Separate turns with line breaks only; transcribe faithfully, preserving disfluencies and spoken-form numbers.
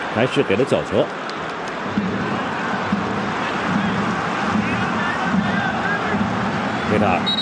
还是给了角球。贝塔尔。